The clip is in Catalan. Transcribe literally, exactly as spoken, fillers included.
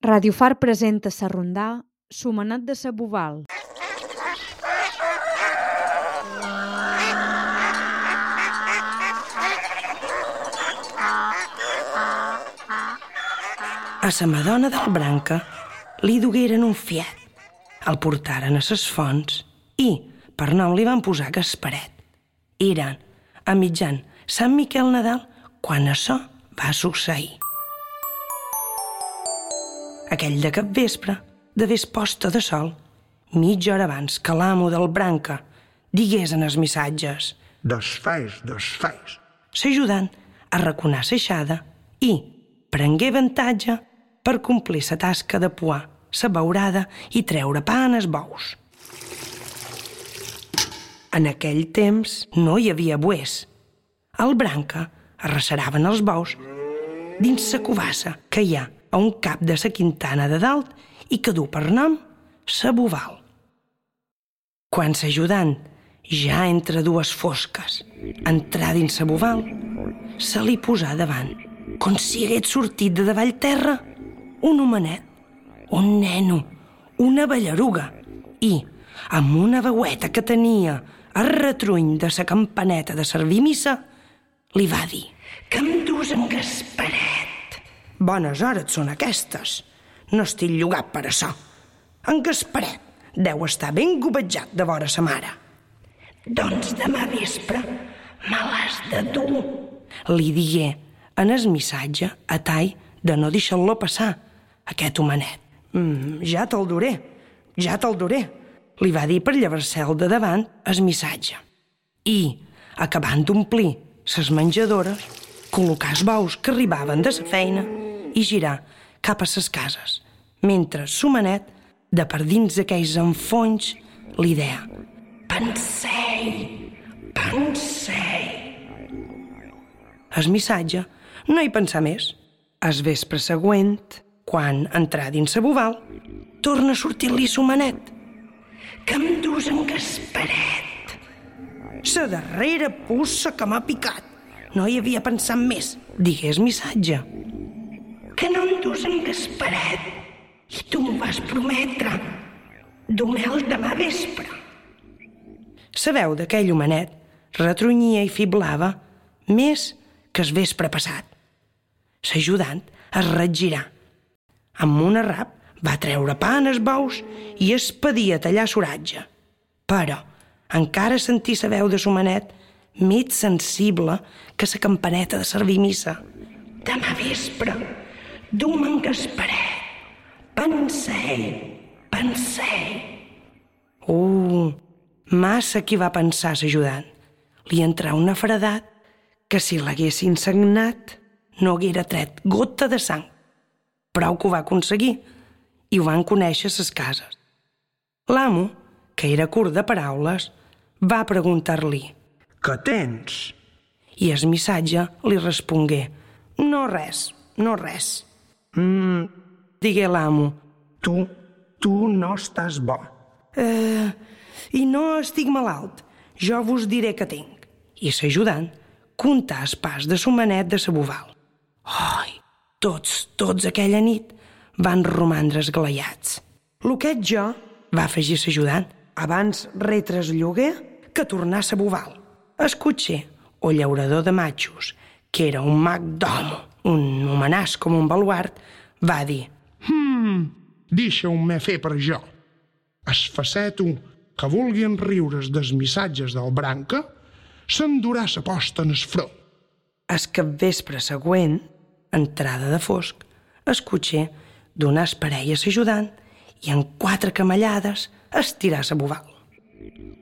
Radio Far presenta sa rondà Sumanet de sa Boval. A sa madona del Branca li dugueren un fiet, el portaren a ses fonts i per nom li van posar Gasparet. Eren a mitjan Sant Miquel Nadal quan açò va succeir. Aquell de capvespre, d'haver posta de sol, mitja hora abans que l'amo del Branca digués en els missatges «Desfés, desfés». S'ajudant a raconar s'aixada i prengué avantatge per complir sa tasca de puar sa beurada i treure pa en els bous. En aquell temps no hi havia buers. Al Branca arreceraven els bous dins sa covassa que hi ha a un cap de sa Quintana de Dalt i que du per nom sa Boval. Quan s'ajudant, ja entre dues fosques, entrà dins sa Boval, se li posà davant, com si hagués sortit de davall terra, un homenet, un neno, una ballaruga, i, amb una veueta que tenia el retruny de sa campaneta de servir missa, li va dir: «Que em dus en Gasparet». «Bones hores són aquestes. No estic llogat per açò. En Gasparet deu estar ben gobetjat de vora sa mare». «Doncs demà vespre me l'has de dur», li digué en el missatge a tall de no deixar-lo passar, aquest homenet. Mm, «Ja te'l duré, ja te'l duré», li va dir per llevar-se'l de davant el missatge. I, acabant d'omplir ses menjadores, col·locar els bous que arribaven de sa feina i girar cap a ses cases, mentre l'homenet, de per dins d'aquells enfonys, li deia: «Pensei, pensei». El missatge no hi pensà més. El vespre següent, quan entrà dins sa Boval, torna a sortir-li l'homenet: «Que em dus en Gasparet». «Sa darrera puça que m'ha picat. No hi havia pensat més», digué el missatge. «Que no em dus en Gasparet, i tu m'ho vas prometre. Du-me'l demà vespre». Sa veu d'aquell homenet retrunyia i fiblava més que el vespre passat. S'ajudant es retgirà. Amb un arrap va treure pa en els bous i es pedia tallar l'oratge. Però encara sentí sa veu de l'homenet més sensible que sa campaneta de servir missa. «Demà vespre, du-me en Gasparet. Pensei, pensei». Uh, massa qui va pensar s'ajudant. Li entrà una fredat que si l'haguessin sagnat no haguera tret gota de sang. Prou que ho va aconseguir i ho van conèixer ses cases. L'amo, que era curt de paraules, va preguntar-li: «Què tens?» I el missatge li respongué: «No res, no res». Mm, digué l'amo. tu, tu no estàs bo. Eh, I no estic malalt. Jo vos diré què tinc. I s'ajudant comptà el pas de l'homenet de sa Boval. Ai, tots, tots aquella nit van romandre esglaiats. «Lo que ets jo», va afegir s'ajudant, «abans retre el lloguer que tornar a sa Boval». El cotxer, o llaurador de matxos, que era un mag d'home, un homenàs com un baluart, va dir: Hmm, deixeu-me fer per jo. Es faceto que vulguin riure's dels missatges del Branca s'endurà sa posta en el front». El capvespre següent, entrada de fosc, el cotxer donà es parella s'ajudant i en quatre camallades estirà sa Boval.